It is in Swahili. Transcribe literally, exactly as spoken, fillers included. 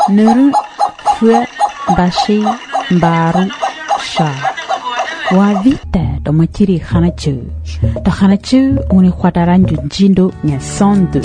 Nuru fue bashi baru sha. Wa vite do machiri khanachu. Do khanachu uni khwataranju jindo nya cent deux.